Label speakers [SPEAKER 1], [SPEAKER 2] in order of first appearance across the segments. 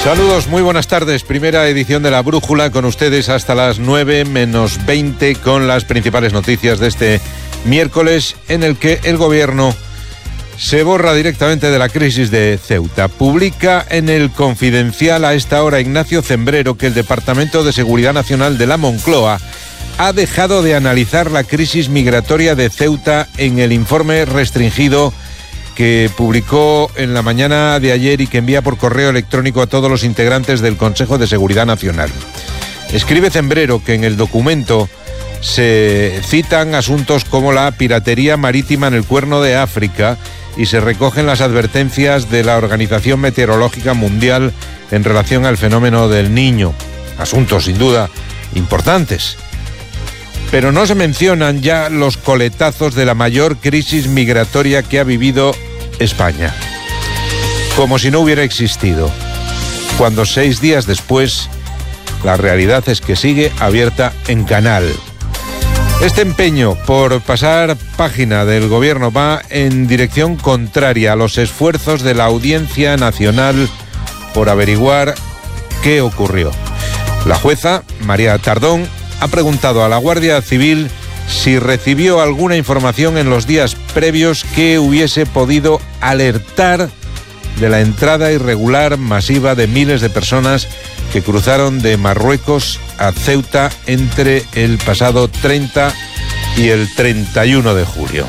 [SPEAKER 1] Saludos, muy buenas tardes. Primera edición de La Brújula con ustedes hasta las 9 menos 20 con las principales noticias de este miércoles en el que el gobierno se borra directamente de la crisis de Ceuta. Publica en El Confidencial a esta hora Ignacio Zembrero que el Departamento de Seguridad Nacional de la Moncloa ha dejado de analizar la crisis migratoria de Ceuta en el informe restringido que publicó en la mañana de ayer y que envía por correo electrónico a todos los integrantes del Consejo de Seguridad Nacional. Escribe Zembrero que en el documento se citan asuntos como la piratería marítima en el Cuerno de África y se recogen las advertencias de la Organización Meteorológica Mundial en relación al fenómeno del Niño. Asuntos sin duda importantes. Pero no se mencionan ya los coletazos de la mayor crisis migratoria que ha vivido España. Como si no hubiera existido. Cuando 6 días después, la realidad es que sigue abierta en canal. Este empeño por pasar página del gobierno va en dirección contraria a los esfuerzos de la Audiencia Nacional por averiguar qué ocurrió. La jueza, María Tardón, ha preguntado a la Guardia Civil si recibió alguna información en los días previos que hubiese podido alertar de la entrada irregular masiva de miles de personas que cruzaron de Marruecos a Ceuta entre el pasado 30 y el 31 de julio.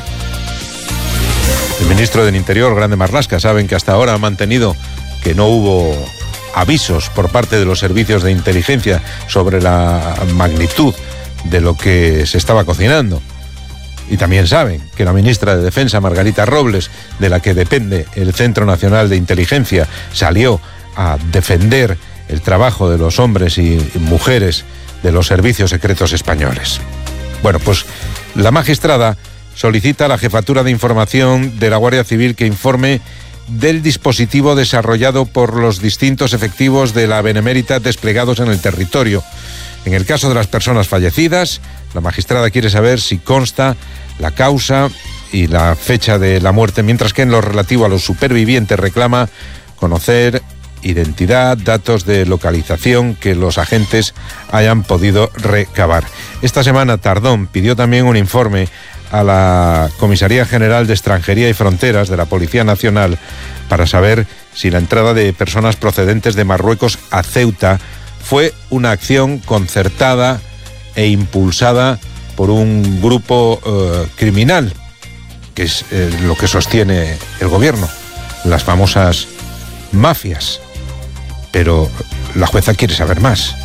[SPEAKER 1] El ministro del Interior, Grande Marlaska, saben que hasta ahora ha mantenido que no hubo avisos por parte de los servicios de inteligencia sobre la magnitud de lo que se estaba cocinando. Y también saben que la ministra de Defensa, Margarita Robles, de la que depende el Centro Nacional de Inteligencia, salió a defender el trabajo de los hombres y mujeres de los servicios secretos españoles. Bueno, pues la magistrada solicita a la Jefatura de Información de la Guardia Civil que informe del dispositivo desarrollado por los distintos efectivos de la Benemérita desplegados en el territorio. En el caso de las personas fallecidas, la magistrada quiere saber si consta la causa y la fecha de la muerte, mientras que en lo relativo a los supervivientes reclama conocer identidad, datos de localización que los agentes hayan podido recabar. Esta semana Tardón pidió también un informe a la Comisaría General de Extranjería y Fronteras de la Policía Nacional para saber si la entrada de personas procedentes de Marruecos a Ceuta fue una acción concertada e impulsada por un grupo criminal, que es lo que sostiene el gobierno, las famosas mafias. Pero la jueza quiere saber más.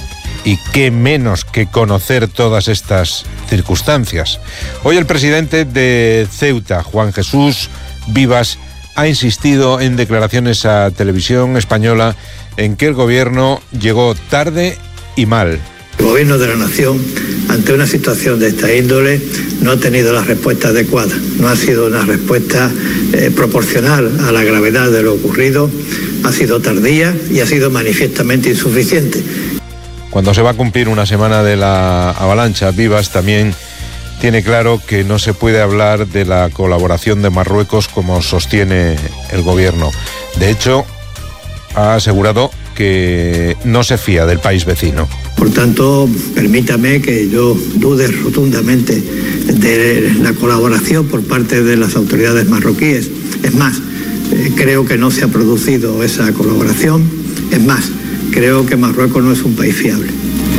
[SPEAKER 1] Y qué menos que conocer todas estas circunstancias. Hoy el presidente de Ceuta, Juan Jesús Vivas, ha insistido en declaraciones a Televisión Española en que el gobierno llegó tarde y mal.
[SPEAKER 2] El gobierno de la nación, ante una situación de esta índole, no ha tenido la respuesta adecuada. No ha sido una respuesta proporcional a la gravedad de lo ocurrido. Ha sido tardía y ha sido manifiestamente insuficiente.
[SPEAKER 1] Cuando se va a cumplir una semana de la avalancha, Vivas también tiene claro que no se puede hablar de la colaboración de Marruecos como sostiene el gobierno. De hecho, ha asegurado que no se fía del país vecino.
[SPEAKER 2] Por tanto, permítame que yo dude rotundamente de la colaboración por parte de las autoridades marroquíes. Es más, creo que no se ha producido esa colaboración. Es más, creo que Marruecos no es un país fiable.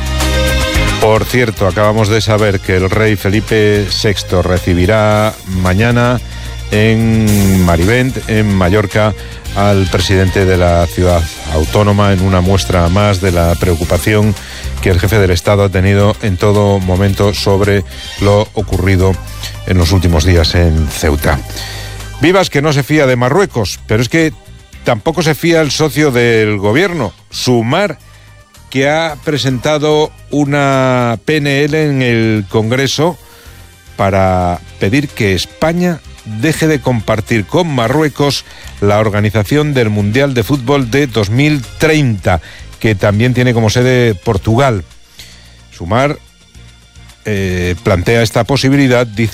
[SPEAKER 1] Por cierto, acabamos de saber que el rey Felipe VI recibirá mañana en Marivent, en Mallorca, al presidente de la ciudad autónoma, en una muestra más de la preocupación que el jefe del Estado ha tenido en todo momento sobre lo ocurrido en los últimos días en Ceuta. Vivas que no se fía de Marruecos, pero es que tampoco se fía el socio del gobierno, Sumar, que ha presentado una PNL en el Congreso para pedir que España deje de compartir con Marruecos la organización del Mundial de Fútbol de 2030, que también tiene como sede Portugal. Sumar plantea esta posibilidad, dice